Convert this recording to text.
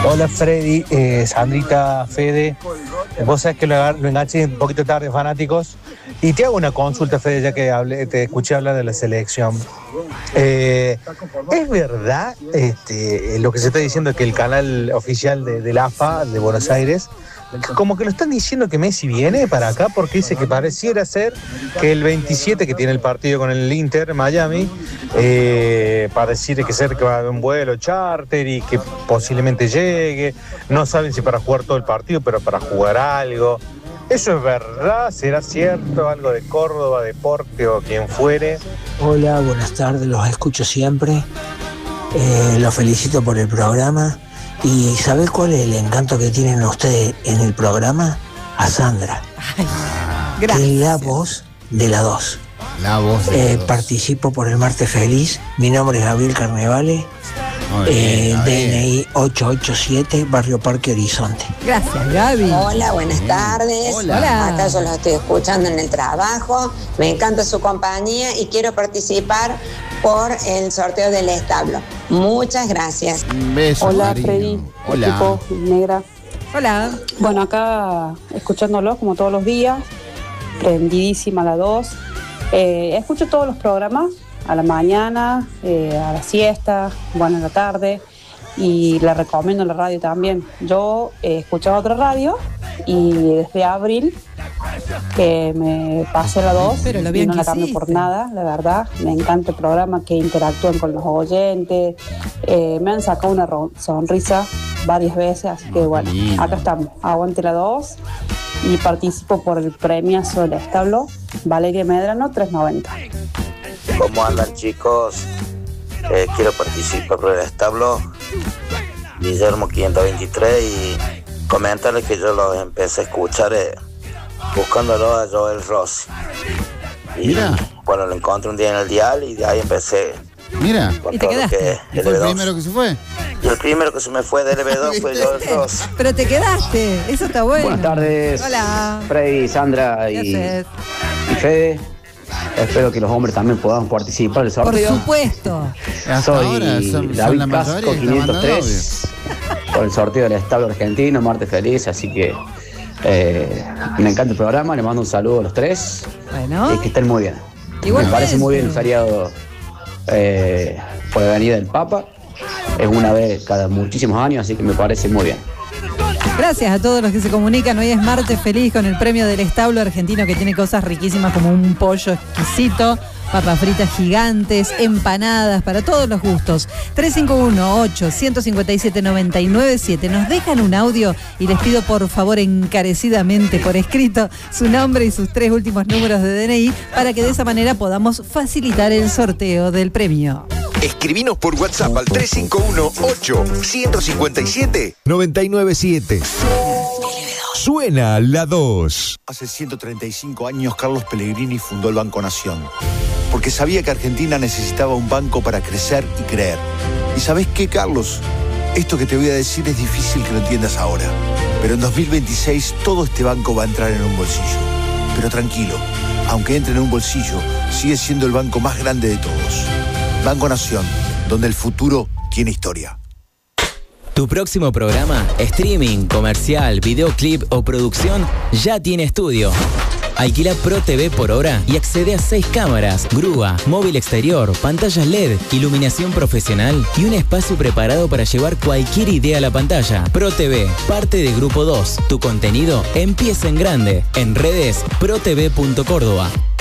Hola Freddy, Sandrita, Fede. Vos sabés que lo enganché un poquito tarde, fanáticos. Y te hago una consulta, Fede, ya que te escuché hablar de la selección. ¿Es verdad lo que se está diciendo que el canal oficial de la AFA de Buenos Aires, como que lo están diciendo que Messi viene para acá porque dice que pareciera ser que el 27 que tiene el partido con el Inter Miami, pareciera que ser que va a haber un vuelo charter y que posiblemente llegue, no saben si para jugar todo el partido, pero para jugar algo? ¿Eso es verdad? ¿Será cierto? ¿Algo de Córdoba, Deporte o quien fuere? Hola, buenas tardes, los escucho siempre, los felicito por el programa. ¿Y sabés cuál es el encanto que tienen ustedes en el programa? A Sandra. Ay, gracias. Que es la voz de la 2. La voz de la 2. Participo por el Martes Feliz. Mi nombre es Gabriel Carnevale. DNI 887, Barrio Parque Horizonte. Gracias, Gaby. Hola, buenas tardes. Hola. Acá yo los estoy escuchando en el trabajo. Me encanta su compañía y quiero participar por el sorteo del establo. Muchas gracias. Un beso, Hola, cariño. Freddy. Hola. Equipo Negra. Hola. Bueno, acá escuchándolos como todos los días. Prendidísima la 2. Escucho todos los programas. A la mañana, a la siesta, bueno, a la tarde, y la recomiendo en la radio también. Yo escuchaba otra radio y desde abril que me pasé la 2 Pero lo y bien no que la cambio por hiciste. nada, la verdad. Me encanta el programa, que interactúen con los oyentes. Me han sacado una sonrisa varias veces, así que bueno, lindo. acá estamos. Aguante la 2 y participo por el premiazo del establo Valeria Medrano 390. ¿Cómo andan, chicos? Quiero participar por el establo Guillermo 523 y comentarles que yo los empecé a escuchar buscándolo a Joel Rossi. Y Mira. bueno, lo encontré un día en el dial y de ahí empecé Mira. con ¿Y te todo lo quedaste? que ¿Y fue el LB2. primero que se fue? Y el primero que se me fue de LB2 fue Joel Rossi. Pero te quedaste, eso está bueno. Buenas tardes. Hola. Freddy, Sandra ¿Qué y haces? Fede. Espero que los hombres también podamos participar del Por sorteo. supuesto. Hasta Soy ahora son David la Casco, mayoría que están mandando 503, por el sorteo del establo argentino, Martes Feliz, así que me encanta el programa, le mando un saludo a los tres Bueno. y que estén muy bien. Igualmente. Me parece muy bien el feriado por la venida del Papa, es una vez cada muchísimos años, así que me parece muy bien. Gracias a todos los que se comunican. Hoy es Martes Feliz con el premio del establo argentino, que tiene cosas riquísimas como un pollo exquisito, papas fritas gigantes, empanadas, para todos los gustos. 351-8-157-997. Nos dejan un audio y les pido por favor encarecidamente por escrito su nombre y sus 3 últimos números de DNI para que de esa manera podamos facilitar el sorteo del premio. Escribinos por WhatsApp al 351-8-157-997. Suena la 2. Hace 135 años Carlos Pellegrini fundó el Banco Nación, porque sabía que Argentina necesitaba un banco para crecer y creer. ¿Y sabés qué, Carlos? Esto que te voy a decir es difícil que lo entiendas ahora, pero en 2026 todo este banco va a entrar en un bolsillo. Pero tranquilo, aunque entre en un bolsillo, sigue siendo el banco más grande de todos. Banco Nación, donde el futuro tiene historia. Tu próximo programa, streaming, comercial, videoclip o producción ya tiene estudio. Alquila Pro TV por hora y accede a 6 cámaras, grúa, móvil exterior, pantallas LED, iluminación profesional y un espacio preparado para llevar cualquier idea a la pantalla. Pro TV, parte de Grupo 2. Tu contenido empieza en grande. En redes, protv.córdoba.